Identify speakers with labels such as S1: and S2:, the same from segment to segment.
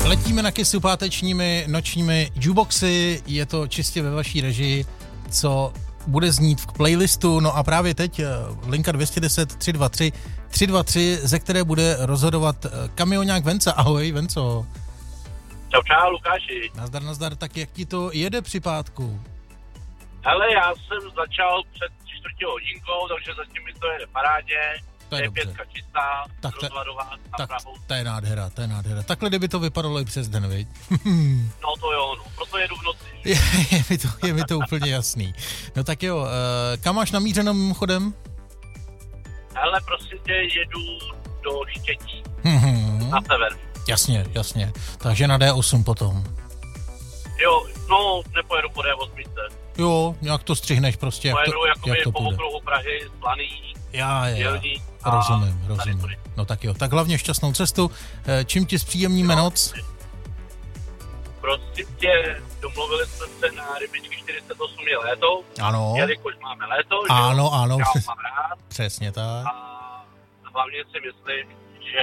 S1: Letíme na Kissu pátečními nočními jukeboxy, je to čistě ve vaší režii, co bude znít v playlistu, no a právě teď linka 210 323 323, ze které bude rozhodovat kamionák Venca. Ahoj, Venco.
S2: Čau, Lukáši.
S1: Nazdar, tak jak ti to jede při pátku?
S2: Hele, já jsem začal před 4 hodinkou, takže zatím mi to jede parádě.
S1: To je
S2: pětka čistá, rozvadová na Prahu.
S1: To je nádhera. Takhle kdyby to vypadalo i přes den, viď?
S2: No to jo, proto jedu v noci.
S1: Je mi to úplně jasný. No tak jo, kam máš namířeno mimochodem?
S2: Hele, prosím tě, jedu do Štětí, na sever.
S1: Jasně, takže na D8 potom.
S2: Jo, no, nepojedu po D8.
S1: Jo, jak to střihneš prostě,
S2: jak to
S1: po
S2: okruhu Prahy, Slaný,
S1: Já. Rozumím. No tak jo, tak hlavně šťastnou cestu. Čím ti zpříjemníme noc?
S2: Prosím tě, domluvili jsme se na Rybičky 48 je léto.
S1: Ano.
S2: Jelikož máme léto,
S1: ano.
S2: Já mám rád.
S1: Přesně tak.
S2: A hlavně si myslím, že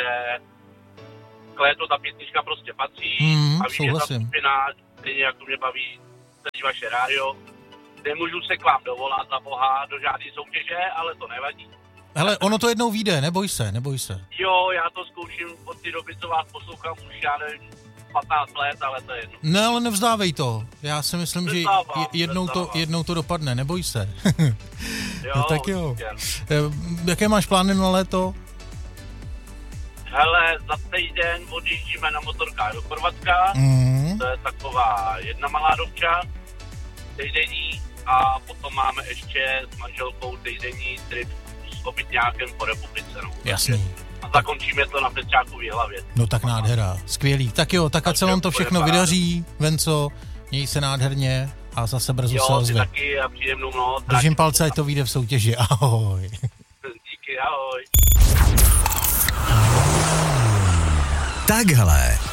S2: k létu ta písnička prostě patří. A víš, že ta skupina, stejně jak to mě baví celý vaše rádio, nemůžu se k vám dovolat za boha do žádné soutěže, ale to nevadí.
S1: Hele, ono to jednou vyjde, neboj se.
S2: Jo, já to zkouším od té doby, co vás poslouchám, už já nevím, 15 let, ale to je jedno.
S1: Ne, ale nevzdávej to. Já si myslím, že jednou to dopadne, neboj se.
S2: Jo,
S1: no, tak jo. Jaké máš plány na léto?
S2: Hele, za týden odjíždíme na motorkách do Chorvatska. To je taková jedna malá dovča, týdenní, a potom máme ještě s manželkou týdenní trip s obytňákem po republice. No.
S1: Jasný.
S2: A zakončíme to na Pestřákový hlavě.
S1: No tak nádhera, skvělý. Tak jo, tak ať se vám to všechno vydaří, Venco, měj se nádherně a zase brzo se ozve.
S2: Jo, ty taky a příjemnou noc.
S1: Držím palce, ať to vyjde v soutěži. Ahoj.
S2: Díky, ahoj.
S3: Takhle